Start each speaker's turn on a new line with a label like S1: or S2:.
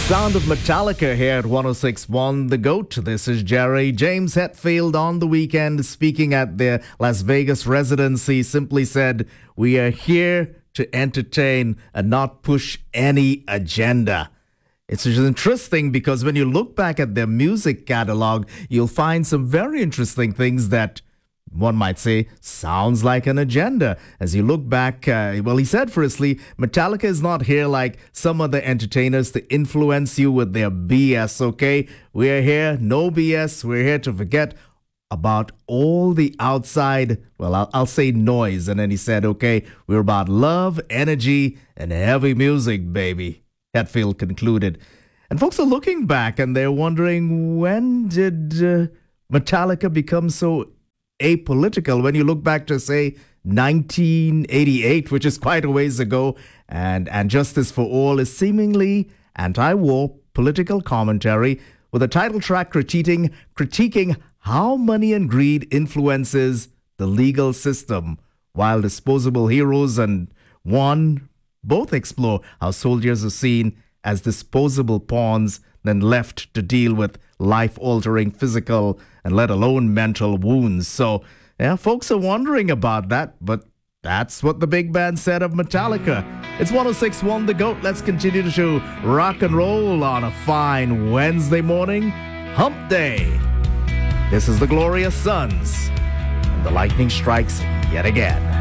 S1: Sound of Metallica here at 106.1 The GOAT. This is Jerry. James Hetfield on the weekend speaking at their Las Vegas residency simply said, "We are here to entertain and not push any agenda." It's just interesting because when you look back at their music catalog, you'll find some very interesting things that one might say sounds like an agenda. As you look back, he said firstly, Metallica is not here like some other entertainers to influence you with their BS, okay? We're here, no BS. We're here to forget about all the outside, I'll say noise. And then he said, okay, we're about love, energy, and heavy music, baby. Hetfield concluded. And folks are looking back and they're wondering, when did Metallica become so apolitical? When you look back to, say, 1988, which is quite a ways ago, and Justice for All is seemingly anti-war political commentary with a title track critiquing how money and greed influences the legal system, while Disposable Heroes and One both explore how soldiers are seen as disposable pawns, then left to deal with life-altering physical and let alone mental wounds. So, yeah, folks are wondering about that, but that's what the big band said of Metallica. It's 106.1 The GOAT. Let's continue to show rock and roll on a fine Wednesday morning, Hump Day. This is the Glorious Sons, and the lightning strikes yet again.